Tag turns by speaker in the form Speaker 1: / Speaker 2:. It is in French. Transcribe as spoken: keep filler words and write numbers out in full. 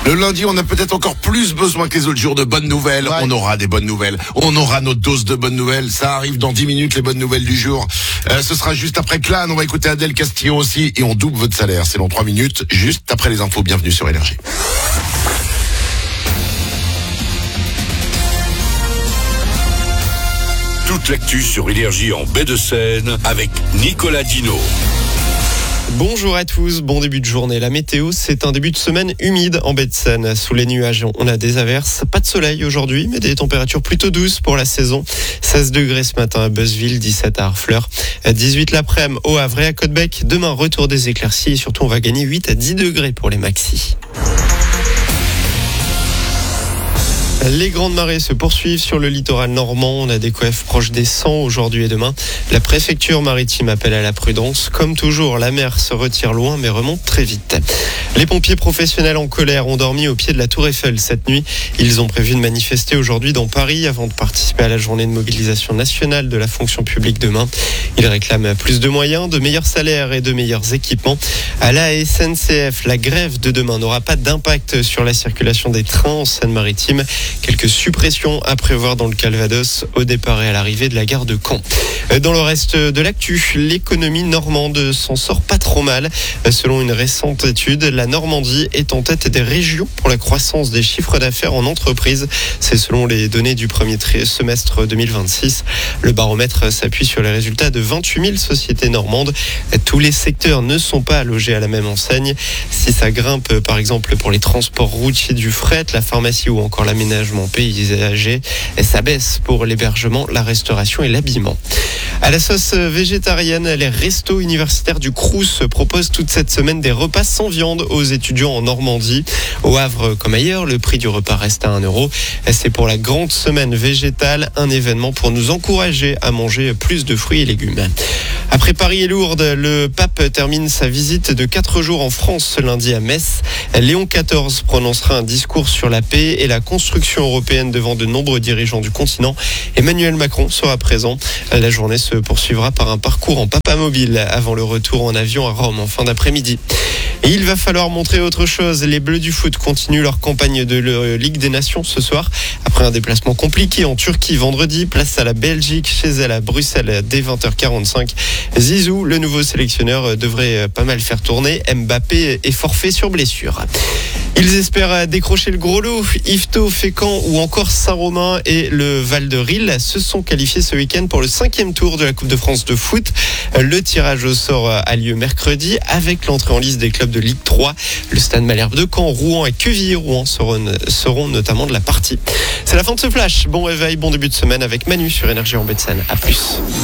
Speaker 1: Le lundi, on a peut-être encore plus besoin que les autres jours de bonnes nouvelles. Ouais. On aura des bonnes nouvelles. On aura notre dose de bonnes nouvelles. Ça arrive dans dix minutes, les bonnes nouvelles du jour. Euh, ce sera juste après Clan. On va écouter Adèle Castillon aussi. Et on double votre salaire. C'est dans trois minutes, juste après les infos. Bienvenue sur Énergie.
Speaker 2: Toute l'actu sur Énergie en baie de Seine avec Nicolas Dino.
Speaker 3: Bonjour à tous, bon début de journée. La météo, c'est un début de semaine humide en baie de Seine. Sous les nuages, on a des averses. Pas de soleil aujourd'hui, mais des températures plutôt douces pour la saison. seize degrés ce matin à Beuzeville, dix-sept à Harfleur, dix-huit l'après-midi au Havre et à Caudebec. Demain, retour des éclaircies et surtout, on va gagner huit à dix degrés pour les maxis. Les grandes marées se poursuivent sur le littoral normand. On a des coefs proches des cent aujourd'hui et demain. La préfecture maritime appelle à la prudence. Comme toujours, la mer se retire loin mais remonte très vite. Les pompiers professionnels en colère ont dormi au pied de la Tour Eiffel cette nuit. Ils ont prévu de manifester aujourd'hui dans Paris avant de participer à la journée de mobilisation nationale de la fonction publique demain. Ils réclament plus de moyens, de meilleurs salaires et de meilleurs équipements. À la S N C F, la grève de demain n'aura pas d'impact sur la circulation des trains en Seine-Maritime. Quelques suppressions à prévoir dans le Calvados au départ et à l'arrivée de la gare de Caen. Dans le reste de l'actu, l'économie normande s'en sort pas trop mal. Selon une récente étude, la Normandie est en tête des régions pour la croissance des chiffres d'affaires en entreprise. C'est selon les données du premier semestre deux mille vingt-six. Le baromètre s'appuie sur les résultats de vingt-huit mille sociétés normandes. Tous les secteurs ne sont pas logés à la même enseigne. Si ça grimpe, par exemple, pour les transports routiers du fret, la pharmacie ou encore l'aménagement paysager, ça baisse pour l'hébergement, la restauration et l'habillement. À la sauce végétarienne, les restos universitaires du Crous proposent toute cette semaine des repas sans viande aux étudiants en Normandie. Au Havre comme ailleurs, le prix du repas reste à un euro. C'est pour la grande semaine végétale, un événement pour nous encourager à manger plus de fruits et légumes. Après Paris et Lourdes, le pape termine sa visite de quatre jours en France ce lundi à Metz. Léon quatorze prononcera un discours sur la paix et la construction européenne devant de nombreux dirigeants du continent. Emmanuel Macron sera présent. La journée se poursuivra par un parcours en papamobile avant le retour en avion à Rome en fin d'après-midi. Et il va falloir montrer autre chose. Les Bleus du foot continuent leur campagne de la Ligue des Nations ce soir. Après un déplacement compliqué en Turquie vendredi, place à la Belgique chez elle à Bruxelles dès vingt heures quarante-cinq. Zizou, le nouveau sélectionneur, devrait pas mal faire tourner. Mbappé est forfait sur blessure. Ils espèrent décrocher le gros lot. Yvetot, Fécamp ou encore Saint-Romain et le Val de Ril se sont qualifiés ce week-end pour le cinquième tour de la Coupe de France de foot. Le tirage au sort a lieu mercredi avec l'entrée en liste des clubs de Ligue trois. Le Stade Malherbe de Caen, Rouen et Quevilly-Rouen seront, seront notamment de la partie. C'est la fin de ce flash. Bon réveil, bon début de semaine avec Manu sur Énergie en baie de Seine. À plus.